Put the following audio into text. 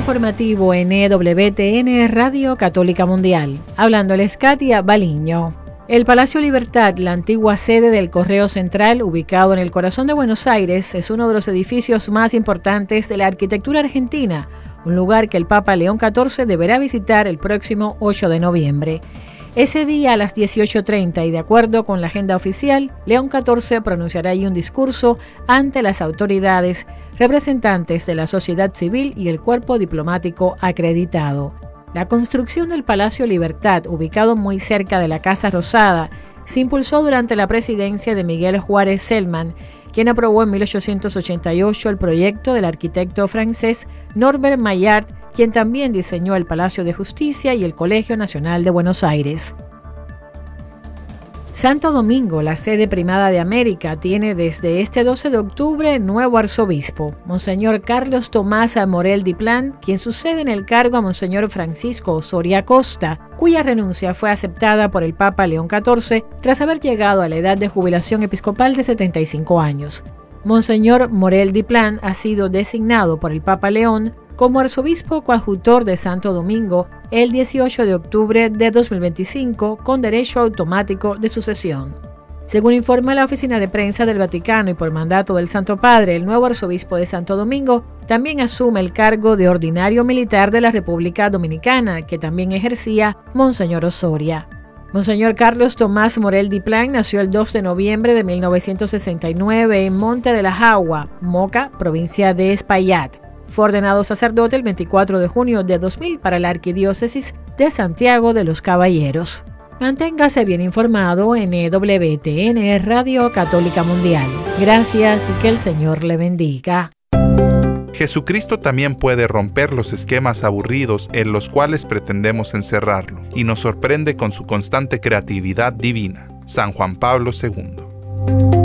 informativo en EWTN Radio Católica Mundial. Hablándoles Katia Baliño. El Palacio Libertad, la antigua sede del Correo Central, ubicado en el corazón de Buenos Aires, es uno de los edificios más importantes de la arquitectura argentina, un lugar que el Papa León XIV deberá visitar el próximo 8 de noviembre. Ese día a las 18:30 y de acuerdo con la agenda oficial, León XIV pronunciará allí un discurso ante las autoridades, representantes de la sociedad civil y el cuerpo diplomático acreditado. La construcción del Palacio Libertad, ubicado muy cerca de la Casa Rosada, se impulsó durante la presidencia de Miguel Juárez Celman, quien aprobó en 1888 el proyecto del arquitecto francés Norbert Maillard, quien también diseñó el Palacio de Justicia y el Colegio Nacional de Buenos Aires. Santo Domingo, la sede primada de América, tiene desde este 12 de octubre nuevo arzobispo, Monseñor Carlos Tomás Morel Diplán, quien sucede en el cargo a Monseñor Francisco Osoria Costa, cuya renuncia fue aceptada por el Papa León XIV tras haber llegado a la edad de jubilación episcopal de 75 años. Monseñor Morel Diplán ha sido designado por el Papa León como arzobispo coadjutor de Santo Domingo el 18 de octubre de 2025 con derecho automático de sucesión. Según informa la oficina de prensa del Vaticano y por mandato del Santo Padre, el nuevo arzobispo de Santo Domingo también asume el cargo de ordinario militar de la República Dominicana, que también ejercía Monseñor Osoria. Monseñor Carlos Tomás Morel Diplán nació el 2 de noviembre de 1969 en Monte de la Jagua, Moca, provincia de Espaillat. Fue ordenado sacerdote el 24 de junio de 2000 para la Arquidiócesis de Santiago de los Caballeros. Manténgase bien informado en EWTN Radio Católica Mundial. Gracias y que el Señor le bendiga. Jesucristo también puede romper los esquemas aburridos en los cuales pretendemos encerrarlo y nos sorprende con su constante creatividad divina. San Juan Pablo II.